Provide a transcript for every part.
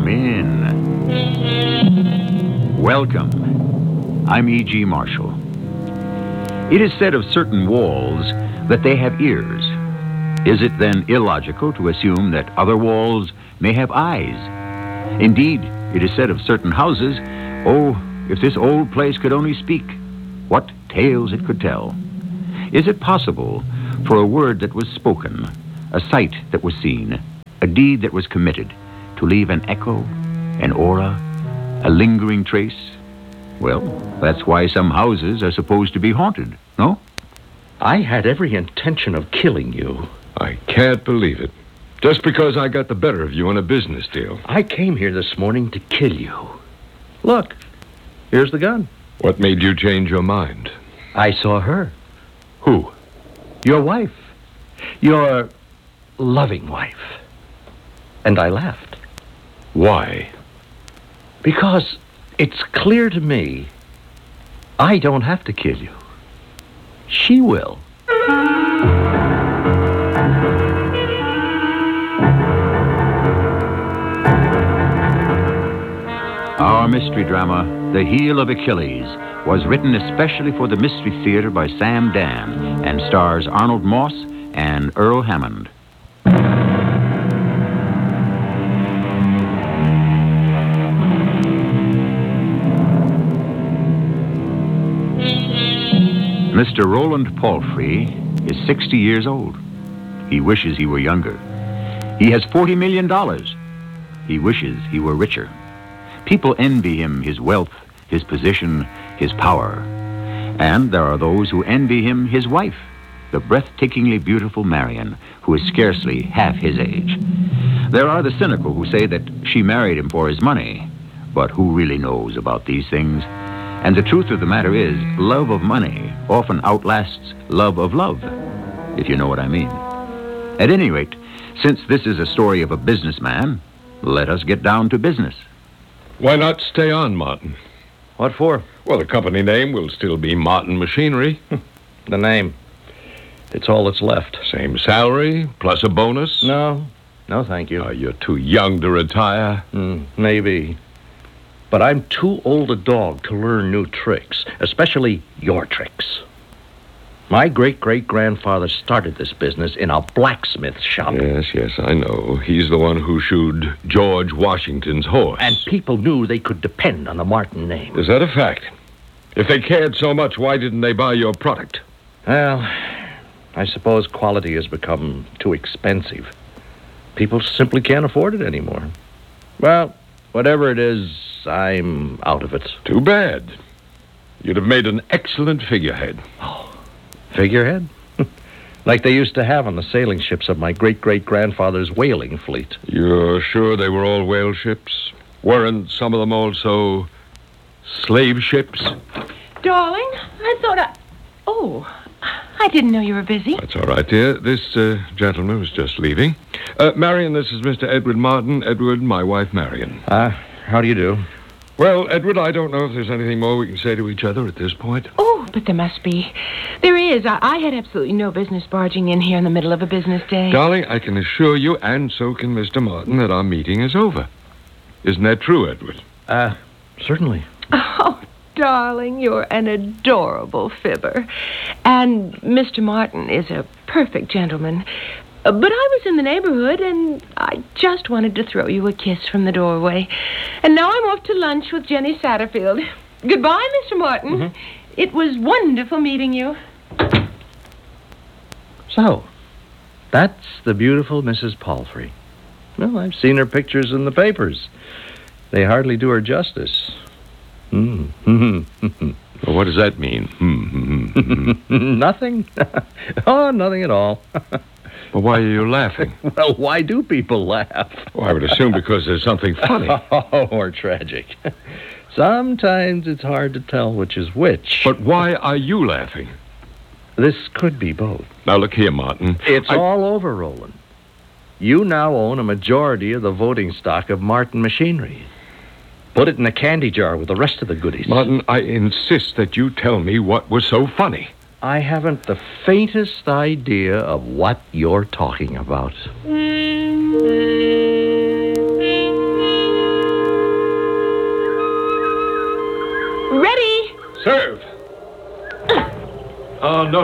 Come in. Welcome. I'm E.G. Marshall. It is said of certain walls that they have ears. Is it then illogical to assume that other walls may have eyes? Indeed, it is said of certain houses, oh, if this old place could only speak, what tales it could tell. Is it possible for a word that was spoken, a sight that was seen, a deed that was committed, to leave an echo, an aura, a lingering trace? Well, that's why some houses are supposed to be haunted, no? I had every intention of killing you. I can't believe it. Just because I got the better of you in a business deal. I came here this morning to kill you. Look, here's the gun. What made you change your mind? I saw her. Who? Your wife. Your loving wife. And I laughed. Why? Because it's clear to me I don't have to kill you. She will. Our mystery drama, The Heel of Achilles, was written especially for the Mystery Theater by Sam Dan and stars Arnold Moss and Earl Hammond. Mr. Roland Palfrey is 60 years old. He wishes he were younger. He has $40 million. He wishes he were richer. People envy him his wealth, his position, his power. And there are those who envy him his wife, the breathtakingly beautiful Marion, who is scarcely half his age. There are the cynical who say that she married him for his money. But who really knows about these things? And the truth of the matter is, love of money often outlasts love of love, if you know what I mean. At any rate, since this is a story of a businessman, let us get down to business. Why not stay on, Martin? What for? Well, the company name will still be Martin Machinery. The name. It's all that's left. Same salary, plus a bonus? No, thank you. You're too young to retire. Maybe. But I'm too old a dog to learn new tricks, especially your tricks. My great-great-grandfather started this business in a blacksmith shop. Yes, I know. He's the one who shoed George Washington's horse. And people knew they could depend on the Martin name. Is that a fact? If they cared so much, why didn't they buy your product? Well, I suppose quality has become too expensive. People simply can't afford it anymore. Well, whatever it is, I'm out of it. Too bad. You'd have made an excellent figurehead. Oh, figurehead? Like they used to have on the sailing ships of my great-great-grandfather's whaling fleet. You're sure they were all whale ships? Weren't some of them also slave ships? Darling, I didn't know you were busy. That's all right, dear. This gentleman was just leaving. Marion, this is Mr. Edward Martin. Edward, my wife, Marion. How do you do? Well, Edward, I don't know if there's anything more we can say to each other at this point. Oh, but there must be. There is. I had absolutely no business barging in here in the middle of a business day. Darling, I can assure you, and so can Mr. Martin, that our meeting is over. Isn't that true, Edward? Certainly. Oh, darling, you're an adorable fibber. And Mr. Martin is a perfect gentleman. But I was in the neighborhood, and I just wanted to throw you a kiss from the doorway. And now I'm off to lunch with Jenny Satterfield. Goodbye, Mr. Martin. Mm-hmm. It was wonderful meeting you. So, that's the beautiful Mrs. Palfrey. Well, I've seen her pictures in the papers. They hardly do her justice. Well, what does that mean? Nothing. Oh, nothing at all. Well, why are you laughing? Well, why do people laugh? Well, I would assume because there's something funny. Or tragic. Sometimes it's hard to tell which is which. But why are you laughing? This could be both. Now, look here, Martin. It's all over, Roland. You now own a majority of the voting stock of Martin Machinery. Put it in a candy jar with the rest of the goodies. Martin, I insist that you tell me what was so funny. I haven't the faintest idea of what you're talking about.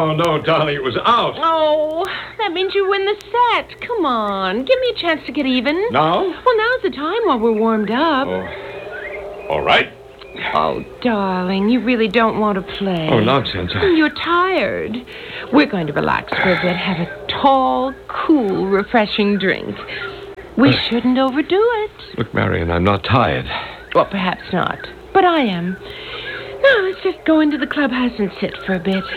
no, darling, it was out. Oh, that means you win the set. Come on, give me a chance to get even. Now? Well, now's the time while we're warmed up. Oh, all right. Oh, darling, you really don't want to play. Oh, nonsense. You're tired. We're going to relax for a bit, have a tall, cool, refreshing drink. We shouldn't overdo it. Look, Marion, I'm not tired. Well, perhaps not, but I am. Now, let's just go into the clubhouse and sit for a bit.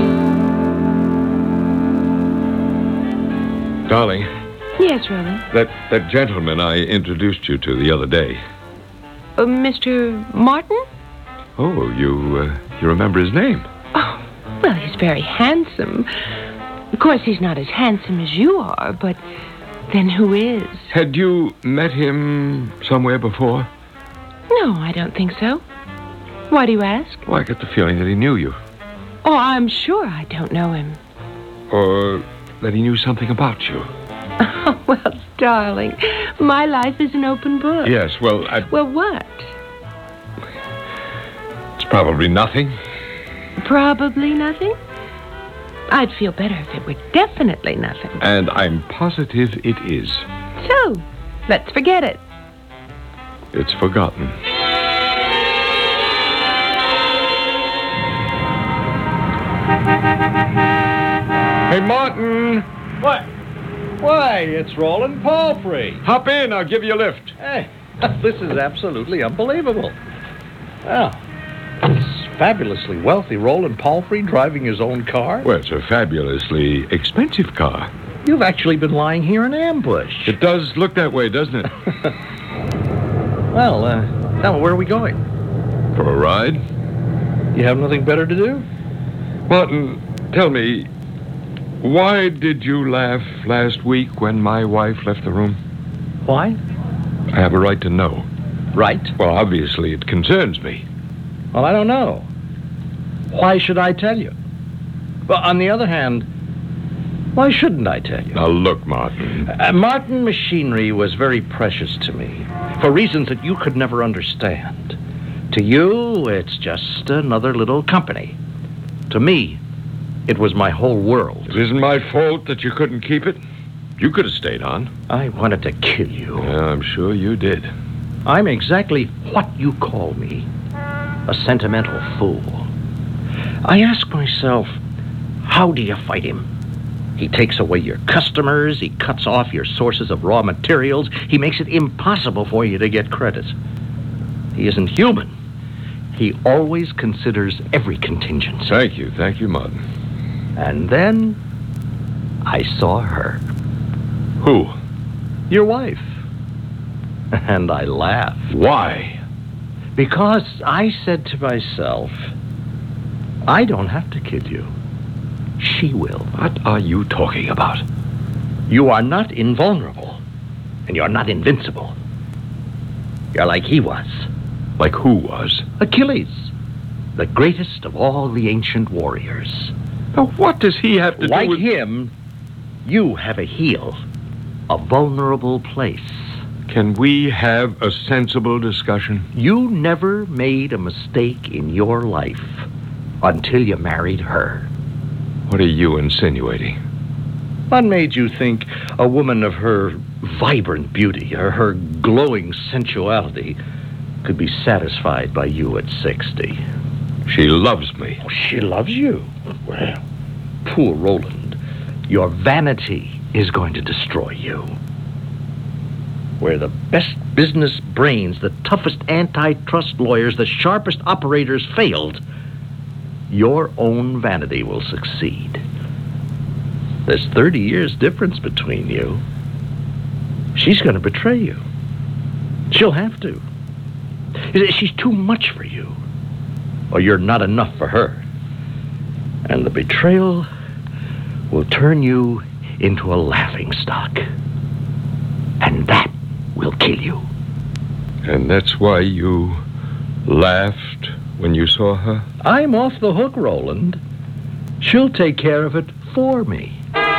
Darling. Yes, Roland. That gentleman I introduced you to the other day. Mr. Martin? Oh, you remember his name? Oh, well, he's very handsome. Of course, he's not as handsome as you are, but then who is? Had you met him somewhere before? No, I don't think so. Why do you ask? Well, I get the feeling that he knew you. Oh, I'm sure I don't know him. Or that he knew something about you. Oh, well, darling, my life is an open book. Yes, well, Well, what? it's probably nothing. Probably nothing? I'd feel better if it were definitely nothing. And I'm positive it is. So, let's forget it. It's forgotten. Hey, Martin! What? Why, it's Roland Palfrey. Hop in, I'll give you a lift. Hey, this is absolutely unbelievable. Well, this fabulously wealthy Roland Palfrey driving his own car? Well, it's a fabulously expensive car. You've actually been lying here in ambush. It does look that way, doesn't it? Well, now where are we going? For a ride? You have nothing better to do? Martin, tell me, why did you laugh last week when my wife left the room? Why? I have a right to know. Right? Well, obviously it concerns me. Well, I don't know. Why should I tell you? Well, on the other hand, why shouldn't I tell you? Now, look, Martin. Martin Machinery was very precious to me, for reasons that you could never understand. To you, it's just another little company. To me, it was my whole world. It isn't my fault that you couldn't keep it. You could have stayed on. I wanted to kill you. Yeah, I'm sure you did. I'm exactly what you call me, a sentimental fool. I ask myself, how do you fight him? He takes away your customers, he cuts off your sources of raw materials, he makes it impossible for you to get credit. He isn't human. He always considers every contingency. Thank you, Martin. And then I saw her. Who? Your wife. And I laughed. Why? Because I said to myself, I don't have to kill you. She will. What are you talking about? You are not invulnerable, and you're not invincible. You're like he was. Like who was? Achilles, the greatest of all the ancient warriors. Now, what does he have to do Like with... him, you have a heel, a vulnerable place. Can we have a sensible discussion? You never made a mistake in your life until you married her. What are you insinuating? What made you think a woman of her vibrant beauty, or her glowing sensuality, could be satisfied by you at 60? She loves me. Oh, she loves you. Well, poor Roland, your vanity is going to destroy you. Where the best business brains, the toughest antitrust lawyers, the sharpest operators failed, your own vanity will succeed. There's 30 years difference between you. She's going to betray you. She'll have to. She's too much for you, or you're not enough for her. And the betrayal will turn you into a laughingstock. And that will kill you. And that's why you laughed when you saw her? I'm off the hook, Roland. She'll take care of it for me.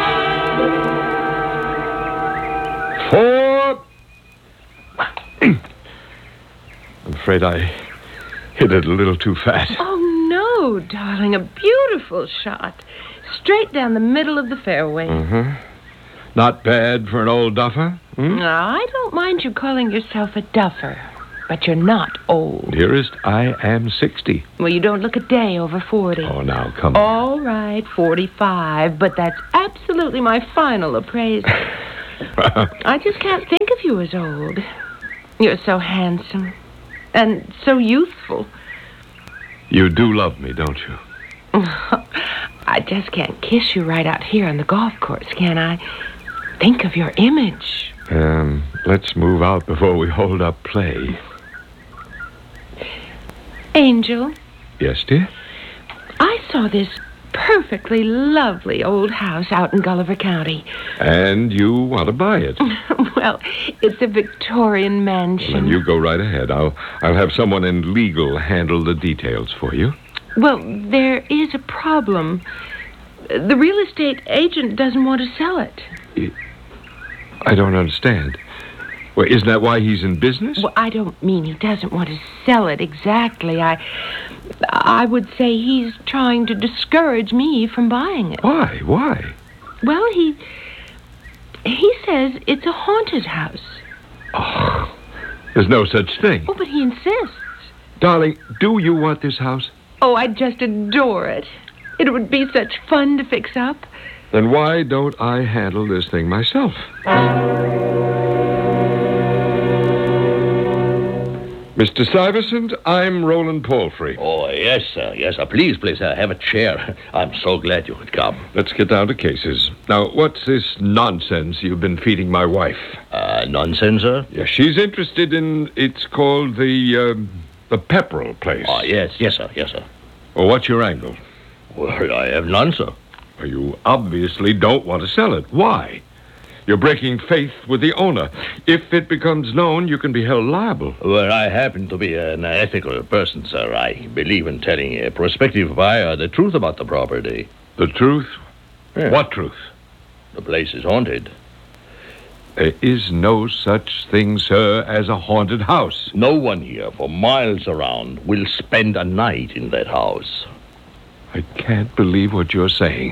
I'm afraid I hit it a little too fast. Oh, no, darling. A beautiful shot. straight down the middle of the fairway. Mm-hmm. Not bad for an old duffer? Now, I don't mind you calling yourself a duffer, but you're not old. Dearest, I am 60. Well, you don't look a day over 40. Oh, now, come on. All right, 45, but that's absolutely my final appraisal. I just can't think of you as old. You're so handsome and so youthful. You do love me, don't you? I just can't kiss you right out here on the golf course, can I? Think of your image. Let's move out before we hold up play. Angel, Yes, dear? I saw this perfectly lovely old house out in Gulliver County. And you want to buy it. Well, it's a Victorian mansion. Then you go right ahead. I'll have someone in legal handle the details for you. Well, there is a problem. The real estate agent doesn't want to sell it. I don't understand. Well, isn't that why he's in business? Well, I don't mean he doesn't want to sell it exactly. I would say he's trying to discourage me from buying it. Why? Why? Well, he says it's a haunted house. Oh, there's no such thing. Oh, but he insists. Darling, do you want this house? Oh, I'd just adore it. It would be such fun to fix up. Then why don't I handle this thing myself? Mr. Stuyvesant, I'm Roland Palfrey. Oh, yes, sir. Yes, sir. Please, sir. Have a chair. I'm so glad you could come. Let's get down to cases. Now, what's this nonsense you've been feeding my wife? Nonsense, sir? Yes, she's interested in, it's called the Pepperell place. Oh, yes, sir. Yes, sir. Well, what's your angle? Well, I have none, sir. Well, you obviously don't want to sell it. Why? You're breaking faith with the owner. If it becomes known, you can be held liable. Well, I happen to be an ethical person, sir. I believe in telling a prospective buyer the truth about the property. The truth? Yeah. What truth? The place is haunted. There is no such thing, sir, as a haunted house. No one here for miles around will spend a night in that house. I can't believe what you're saying.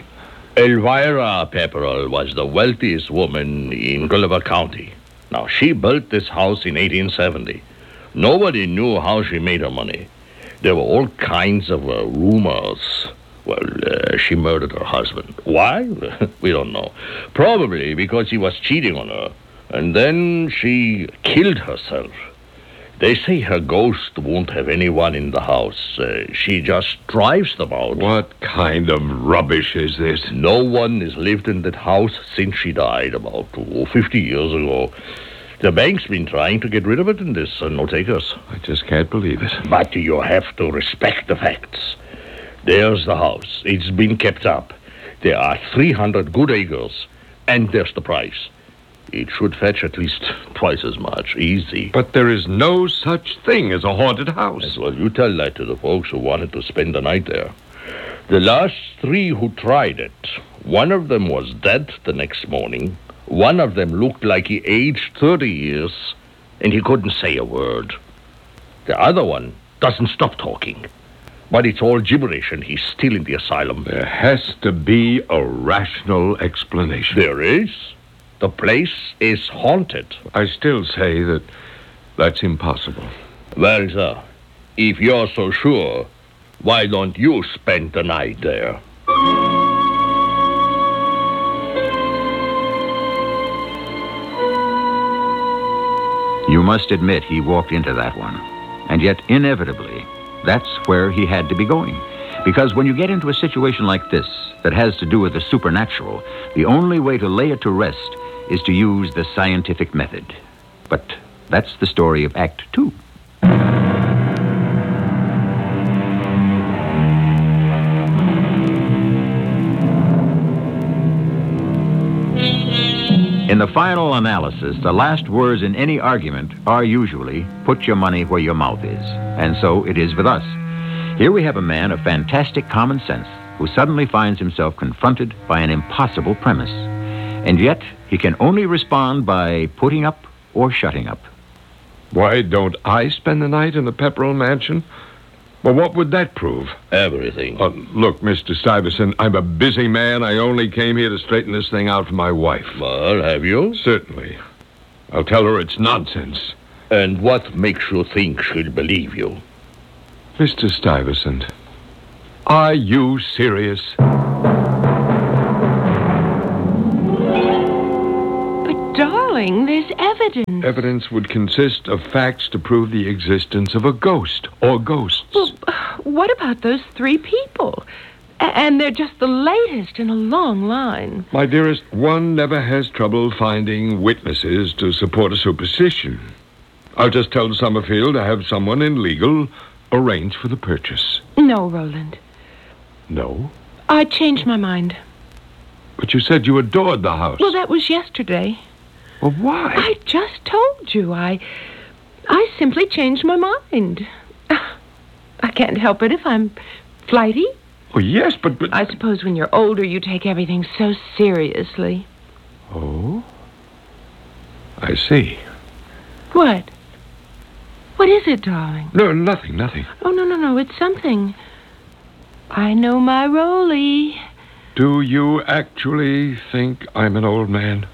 Elvira Pepperell was the wealthiest woman in Gulliver County. Now, she built this house in 1870. Nobody knew how she made her money. There were all kinds of rumors. Well, she murdered her husband. Why? We don't know. Probably because he was cheating on her. And then she killed herself. They say her ghost won't have anyone in the house. She just drives them out. What kind of rubbish is this? No one has lived in that house since she died about 50 years ago. The bank's been trying to get rid of it, and there's no takers. I just can't believe it. But you have to respect the facts. There's the house. It's been kept up. There are 300 good acres, and there's the price. It should fetch at least twice as much. Easy. But there is no such thing as a haunted house. Well, you tell that to the folks who wanted to spend the night there. The last 3 who tried it, one of them was dead the next morning. One of them looked like he aged 30 years, and he couldn't say a word. The other one doesn't stop talking. But it's all gibberish, and he's still in the asylum. There has to be a rational explanation. There is. The place is haunted. I still say that that's impossible. Well, sir, if you're so sure, why don't you spend the night there? You must admit he walked into that one. And yet, inevitably, that's where he had to be going. Because when you get into a situation like this that has to do with the supernatural, the only way to lay it to rest is to use the scientific method. But that's the story of Act 2. In the final analysis, the last words in any argument are usually, put your money where your mouth is. And so it is with us. Here we have a man of fantastic common sense who suddenly finds himself confronted by an impossible premise. And yet, he can only respond by putting up or shutting up. Why don't I spend the night in the Pepperell mansion? Well, what would that prove? Everything. Look, Mr. Stuyvesant, I'm a busy man. I only came here to straighten this thing out for my wife. Well, have you? Certainly. I'll tell her it's nonsense. And what makes you think she'll believe you? Mr. Stuyvesant, are you serious? But, darling, there's evidence. Evidence would consist of facts to prove the existence of a ghost or ghosts. Well, what about those 3 people? And they're just the latest in a long line. My dearest, one never has trouble finding witnesses to support a superstition. I'll just tell Summerfield to have someone in legal arrange for the purchase. No, Roland. No? I changed my mind. But you said you adored the house. Well, that was yesterday. Well, why? I just told you. I simply changed my mind. I can't help it if I'm flighty. Oh, yes, but... I suppose when you're older, you take everything so seriously. Oh? I see. What? What is it, darling? No, nothing. Oh, no. It's something. I know my Rolly. Do you actually think I'm an old man?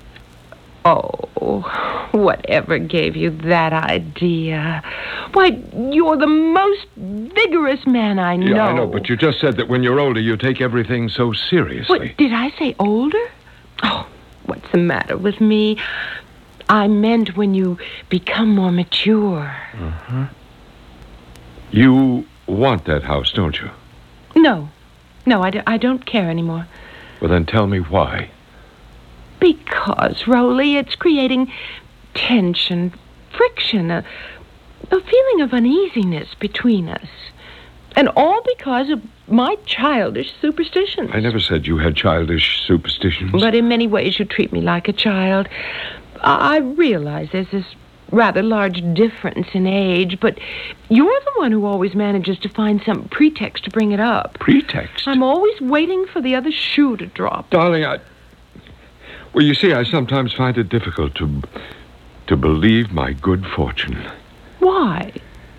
Oh, whatever gave you that idea? Why, you're the most vigorous man I know. Yeah, I know, but you just said that when you're older, you take everything so seriously. What, did I say older? Oh, what's the matter with me? I meant when you become more mature. Uh-huh. You want that house, don't you? No, I don't care anymore. Well, then tell me why. Because, Rolly, it's creating tension, friction, a feeling of uneasiness between us. And all because of my childish superstitions. I never said you had childish superstitions. But in many ways you treat me like a child. I realize there's this rather large difference in age, but you're the one who always manages to find some pretext to bring it up. Pretext? I'm always waiting for the other shoe to drop. Darling, well, you see, I sometimes find it difficult to believe my good fortune. Why?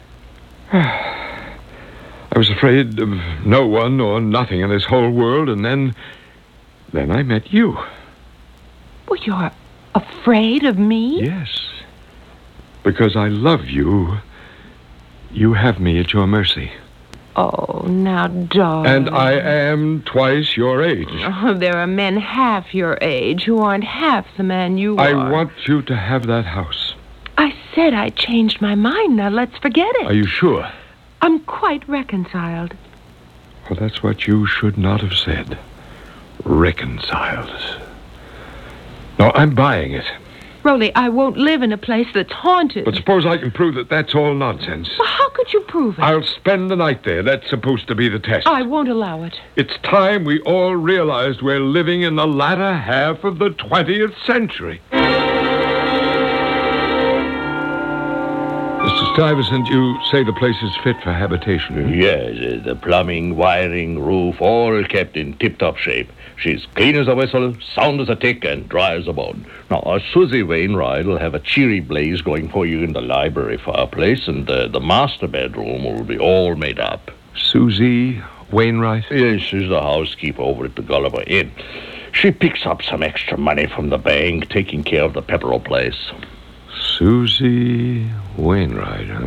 I was afraid of no one or nothing in this whole world, and then I met you. Well, you're afraid of me? Yes. Because I love you. You have me at your mercy. Oh, now, darling. And I am twice your age. Oh, there are men half your age who aren't half the man you I are. want you to have that house. I said I changed my mind. Now, let's forget it. Are you sure? I'm quite reconciled. Well, that's what you should not have said. Reconciled. No, I'm buying it. Rolly, I won't live in a place that's haunted. But suppose I can prove that that's all nonsense. Well, how could you prove it? I'll spend the night there. That's supposed to be the test. I won't allow it. It's time we all realized we're living in the latter half of the 20th century. Mr. Stuyvesant, you say the place is fit for habitation. Yes, the plumbing, wiring, roof, all kept in tip-top shape. She's clean as a whistle, sound as a tick, and dry as a bone. Now, Susie Wainwright will have a cheery blaze going for you in the library fireplace, and the master bedroom will be all made up. Susie Wainwright? Yes, she's the housekeeper over at the Gulliver Inn. She picks up some extra money from the bank, taking care of the Pepperell place. Susie Wainwright, huh?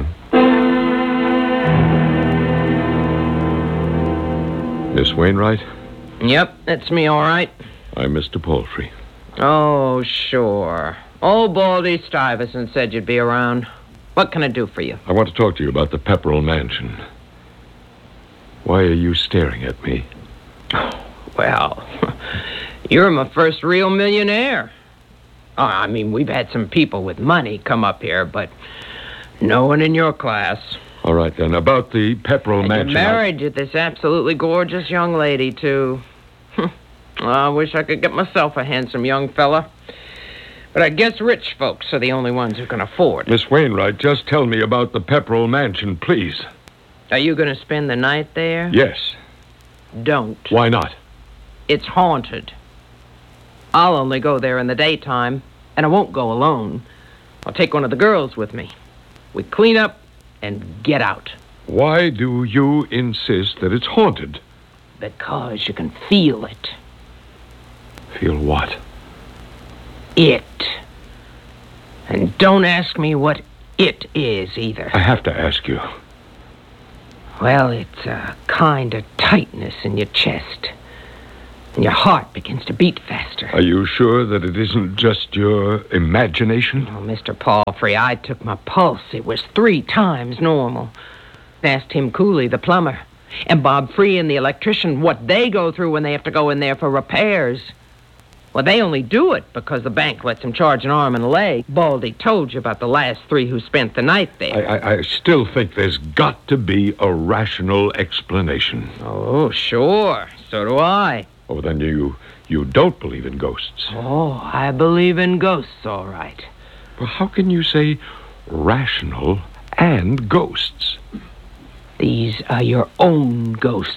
Miss Wainwright? Yep, it's me, all right. I'm Mr. Palfrey. Oh, sure. Old Baldy Stuyvesant said you'd be around. What can I do for you? I want to talk to you about the Pepperell Mansion. Why are you staring at me? Well, you're my first real millionaire. I mean, we've had some people with money come up here, but no one in your class. All right, then. About the Pepperell And Mansion. you're married to this absolutely gorgeous young lady, too. I wish I could get myself a handsome young fella. But I guess rich folks are the only ones who can afford it. Miss Wainwright, just tell me about the Pepperell Mansion, please. Are you going to spend the night there? Yes. Don't. Why not? It's haunted. I'll only go there in the daytime, and I won't go alone. I'll take one of the girls with me. We clean up and get out. Why do you insist that it's haunted? Because you can feel it. Feel what? It. And don't ask me what it is either. I have to ask you. Well, it's a kind of tightness in your chest. And your heart begins to beat faster. Are you sure that it isn't just your imagination? Oh, Mr. Palfrey, I took my pulse. It was 3 times normal. Asked him Cooley, the plumber, and Bob Free and the electrician what they go through when they have to go in there for repairs. Well, they only do it because the bank lets them charge an arm and a leg. Baldy told you about the last 3 who spent the night there. I still think there's got to be a rational explanation. Oh, sure. So do I. Oh, then you don't believe in ghosts. Oh, I believe in ghosts, all right. Well, how can you say rational and ghosts? These are your own ghosts.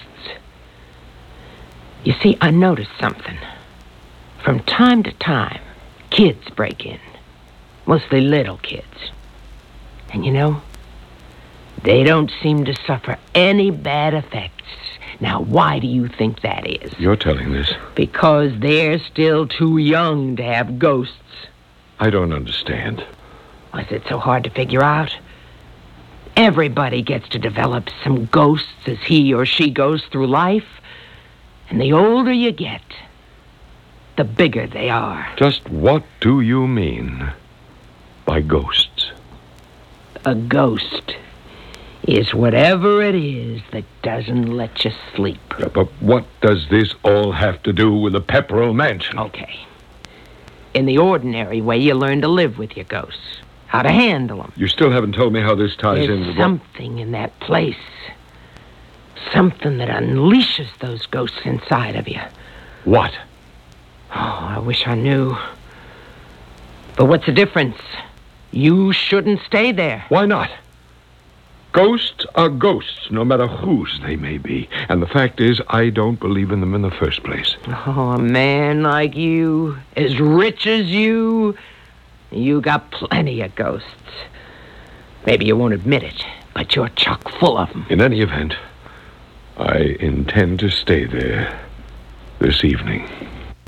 You see, I noticed something. From time to time, kids break in. Mostly little kids. And you know, they don't seem to suffer any bad effects. Now, why do you think that is? You're telling this. Because they're still too young to have ghosts. I don't understand. Was it so hard to figure out? Everybody gets to develop some ghosts as he or she goes through life. And the older you get, the bigger they are. Just what do you mean by ghosts? A ghost is whatever it is that doesn't let you sleep. But what does this all have to do with the Pepperell Mansion? Okay. In the ordinary way, you learn to live with your ghosts. How to handle them. You still haven't told me how this ties in There's with something in that place. Something that unleashes those ghosts inside of you. What? Oh, I wish I knew. But what's the difference? You shouldn't stay there. Why not? Ghosts are ghosts, no matter whose they may be. And the fact is, I don't believe in them in the first place. Oh, a man like you, as rich as you got plenty of ghosts. Maybe you won't admit it, but you're chock full of them. In any event, I intend to stay there this evening.